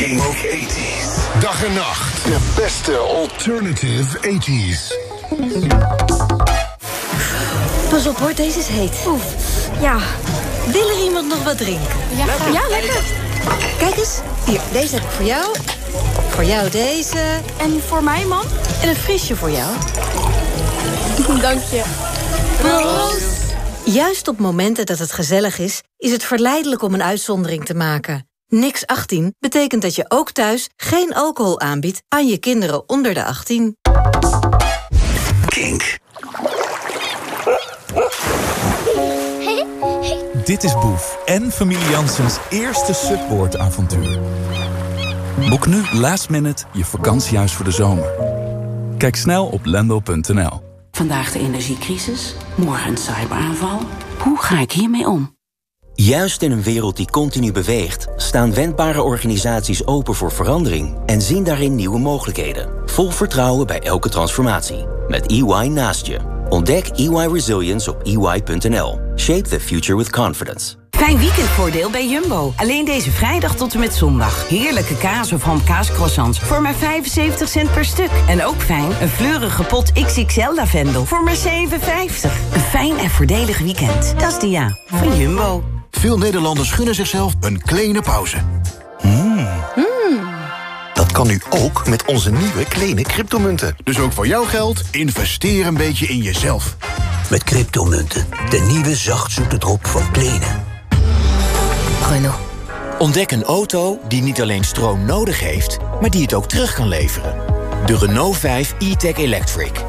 Kink 80s. Dag en nacht. De beste alternative 80s. Pas op hoor, deze is heet. Oef, ja. Wil er iemand nog wat drinken? Ja, lekker. Kijk eens, hier, deze heb ik voor jou. Voor jou deze. En voor mij, man? En een frisje voor jou. Dank je. Proost. Juist op momenten dat het gezellig is het verleidelijk om een uitzondering te maken. Niks 18 betekent dat je ook thuis geen alcohol aanbiedt aan je kinderen onder de 18. Kink. Dit is Boef en familie Janssens eerste Subboard-avontuur. Boek nu last minute je vakantiehuis voor de zomer. Kijk snel op lendo.nl. Vandaag de energiecrisis, morgen een cyberaanval. Hoe ga ik hiermee om? Juist in een wereld die continu beweegt, staan wendbare organisaties open voor verandering en zien daarin nieuwe mogelijkheden. Vol vertrouwen bij elke transformatie. Met EY naast je. Ontdek EY Resilience op EY.nl. Shape the future with confidence. Fijn weekendvoordeel bij Jumbo. Alleen deze vrijdag tot en met zondag. Heerlijke kaas of hamkaascroissants voor maar 75 cent per stuk. En ook fijn, een fleurige pot XXL lavendel voor maar 7,50. Een fijn en voordelig weekend. Dat is Dia van Jumbo. Veel Nederlanders gunnen zichzelf een kleine pauze. Dat kan nu ook met onze nieuwe kleine cryptomunten. Dus ook voor jouw geld, investeer een beetje in jezelf. Met cryptomunten, de nieuwe zachtzoete drop van Kleene. Renault. Ontdek een auto die niet alleen stroom nodig heeft, maar die het ook terug kan leveren. De Renault 5 E-Tech Electric.